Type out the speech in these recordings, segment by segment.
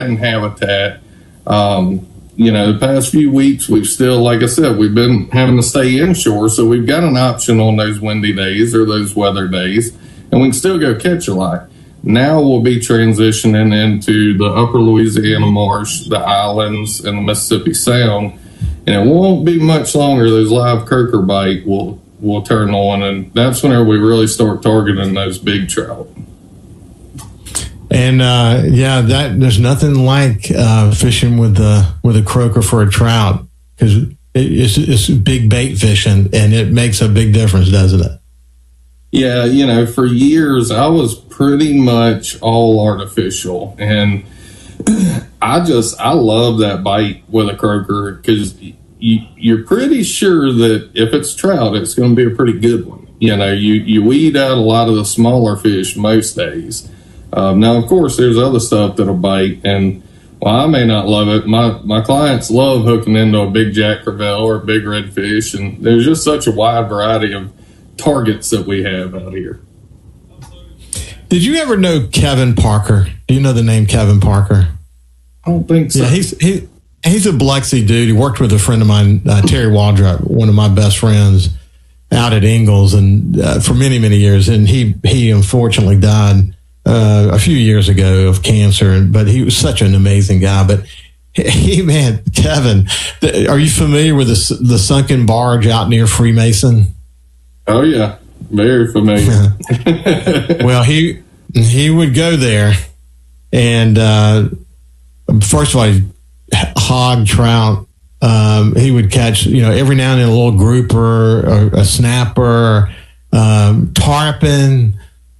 in habitat. The past few weeks, we've still, like I said, we've been having to stay inshore, so we've got an option on those windy days or those weather days, and we can still go catch a lot. Now we'll be transitioning into the upper Louisiana marsh, the islands, and the Mississippi Sound, and it won't be much longer. Those live croaker bite will turn on, and that's whenever we really start targeting those big trout. And there's nothing like fishing with a croaker for a trout, because it's big bait fishing, and it makes a big difference, doesn't it? Yeah, for years I was pretty much all artificial, and I love that bite with a croaker, because you're pretty sure that if it's trout, it's going to be a pretty good one. You weed out a lot of the smaller fish most days. Now, of course, there's other stuff that'll bite, and while I may not love it, my clients love hooking into a big jack crevalle or a big redfish, and there's just such a wide variety of targets that we have out here. Did you ever know Kevin Parker? Do you know the name Kevin Parker? I don't think so. Yeah, he's a Biloxi dude. He worked with a friend of mine, Terry Waldrop, one of my best friends, out at Ingalls, and for many, many years, and he unfortunately died a few years ago of cancer, but he was such an amazing guy. But Kevin, are you familiar with the sunken barge out near Freemason? Oh yeah, very familiar. Well, he would go there, and first of all, hog, trout. He would catch, every now and then a little grouper, or a snapper, tarpon.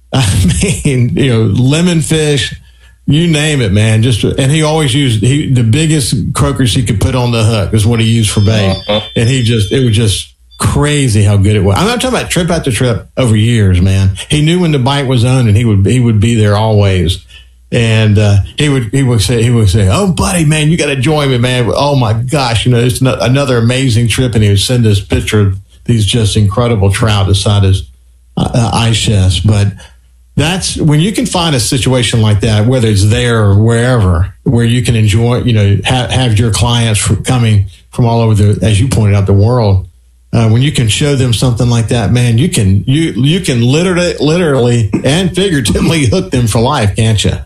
I mean, lemon fish, you name it, man. And he always used the biggest croakers he could put on the hook is what he used for bait. And it was just crazy how good it was. I'm not talking about trip after trip over years, man. He knew when the bite was on, and he would be there always. And he would say, "Oh, buddy, man, you got to join me, man. Oh my gosh, it's another amazing trip." And he would send this picture of these just incredible trout beside his ice chest. But that's when you can find a situation like that, whether it's there or wherever, where you can enjoy, have your clients coming from all over as you pointed out, the world. When you can show them something like that, man, you can literally and figuratively hook them for life, can't you?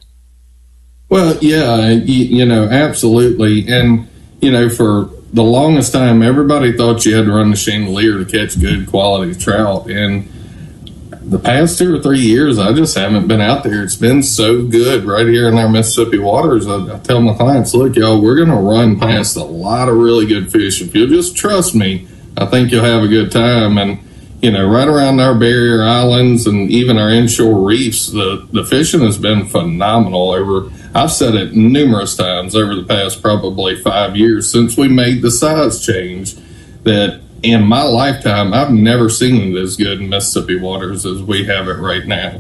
Well, yeah, absolutely. And, for the longest time, everybody thought you had to run the chandelier to catch good quality trout. And the past 2 or 3 years, I just haven't been out there. It's been so good right here in our Mississippi waters. I tell my clients, look, y'all, we're going to run past a lot of really good fish. If you'll just trust me, I think you'll have a good time. And, right around our barrier islands and even our inshore reefs, the fishing has been phenomenal. I've said it numerous times over the past probably 5 years since we made the size change, that in my lifetime, I've never seen it as good in Mississippi waters as we have it right now.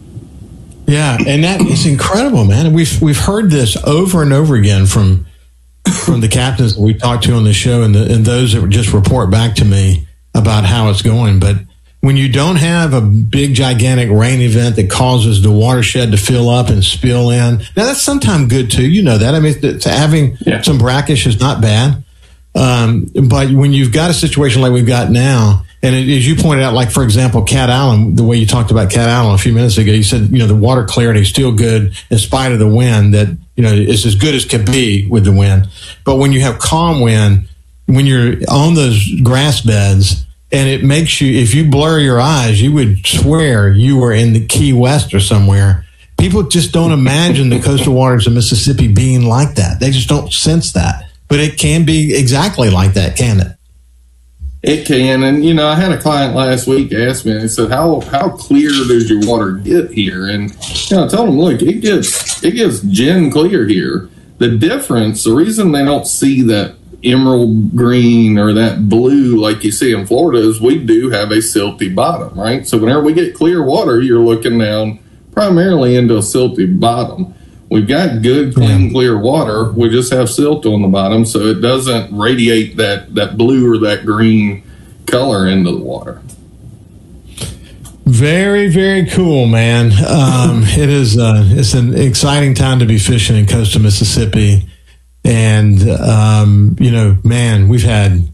Yeah, and that is incredible, man. And we've heard this over and over again from the captains that we talked to on the show, and those that just report back to me about how it's going. But when you don't have a big, gigantic rain event that causes the watershed to fill up and spill in, now that's sometimes good too. You know that. I mean, having some brackish is not bad. But when you've got a situation like we've got now, and as you pointed out, like, for example, Cat Island, the way you talked about Cat Island a few minutes ago, you said, the water clarity is still good in spite of the wind, that, it's as good as can be with the wind. But when you have calm wind, when you're on those grass beds, and it makes you, if you blur your eyes, you would swear you were in the Key West or somewhere. People just don't imagine the coastal waters of Mississippi being like that. They just don't sense that. But it can be exactly like that, can it? It can. And, I had a client last week ask me, he said, how clear does your water get here? And, I told him, look, it gets gin clear here. The difference, the reason they don't see that emerald green or that blue like you see in Florida is we do have a silty bottom, right? So whenever we get clear water, you're looking down primarily into a silty bottom. We've got good, clean, clear water. We just have silt on the bottom, so it doesn't radiate that blue or that green color into the water. Very, very cool, man. It is. It's an exciting time to be fishing in coastal Mississippi, and man, we've had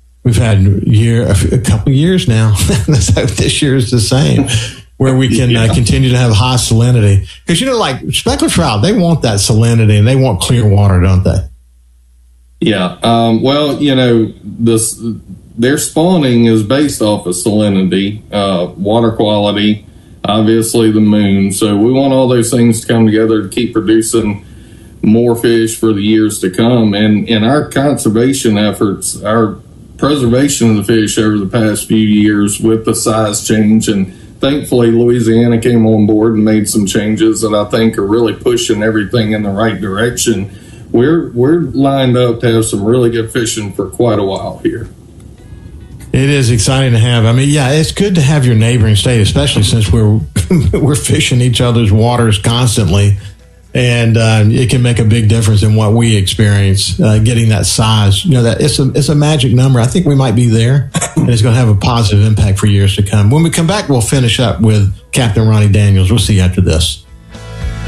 a couple years now. This year is the same, where we can continue to have high salinity, because like speckled trout, they want that salinity and they want clear water, don't they? Yeah. Well, their spawning is based off of salinity, water quality, obviously the moon. So we want all those things to come together to keep producing more fish for the years to come. And in our conservation efforts, our preservation of the fish over the past few years with the size change, and thankfully Louisiana came on board and made some changes that I think are really pushing everything in the right direction. We're lined up to have some really good fishing for quite a while here. It is exciting to have. I mean, yeah, it's good to have your neighboring state, especially since we're fishing each other's waters constantly, and it can make a big difference in what we experience. Getting that size, that it's a magic number. I think we might be there, and it's going to have a positive impact for years to come. When we come back, we'll finish up with Captain Ronnie Daniels. We'll see you after this.